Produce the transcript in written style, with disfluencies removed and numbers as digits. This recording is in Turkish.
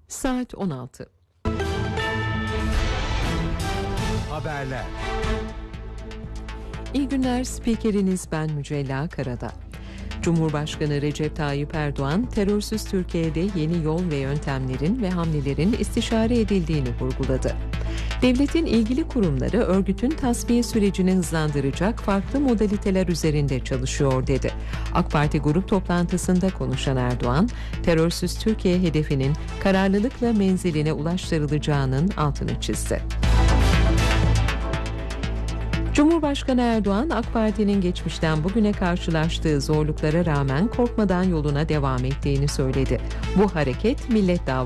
Saat 16. Haberler. İyi günler, spikeriniz ben Mücella Karada. Cumhurbaşkanı Recep Tayyip Erdoğan, terörsüz Türkiye'de yeni yol ve yöntemlerin ve hamlelerin istişare edildiğini vurguladı. Devletin ilgili kurumları örgütün tasfiye sürecini hızlandıracak farklı modaliteler üzerinde çalışıyor dedi. AK Parti grup toplantısında konuşan Erdoğan, terörsüz Türkiye hedefinin kararlılıkla menziline ulaştırılacağının altını çizdi. Cumhurbaşkanı Erdoğan, AK Parti'nin geçmişten bugüne karşılaştığı zorluklara rağmen korkmadan yoluna devam ettiğini söyledi. Bu hareket millet davası